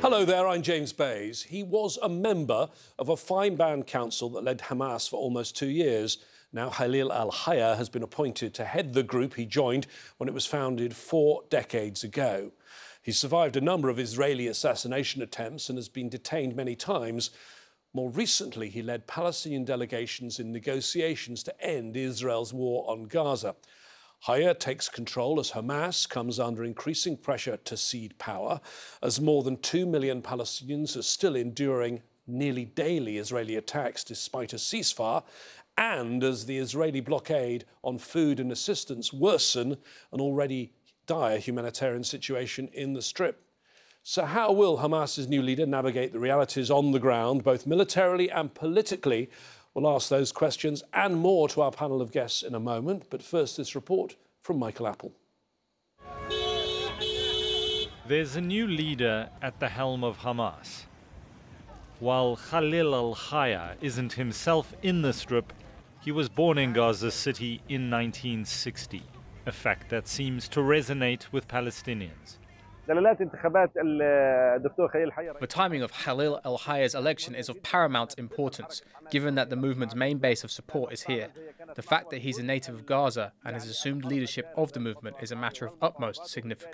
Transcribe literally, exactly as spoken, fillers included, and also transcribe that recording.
Hello there, I'm James Bays. He was a member of a fine-band council that led Hamas for almost two years. Now Khalil al-Hayya has been appointed to head the group he joined when it was founded four decades ago. He's survived a number of Israeli assassination attempts and has been detained many times. More recently, he led Palestinian delegations in negotiations to end Israel's war on Gaza. Hayya takes control as Hamas comes under increasing pressure to cede power, as more than two million Palestinians are still enduring nearly daily Israeli attacks despite a ceasefire, and as the Israeli blockade on food and assistance worsen an already dire humanitarian situation in the Strip. So how will Hamas's new leader navigate the realities on the ground, both militarily and politically? We'll ask those questions and more to our panel of guests in a moment. But first, this report from Michael Apple. There's a new leader at the helm of Hamas. While Khalil al-Hayya isn't himself in the Strip, he was born in Gaza City in nineteen sixty, a fact that seems to resonate with Palestinians. The timing of Khalil al-Hayya's election is of paramount importance, given that the movement's main base of support is here. The fact that he's a native of Gaza and has assumed leadership of the movement is a matter of utmost significance.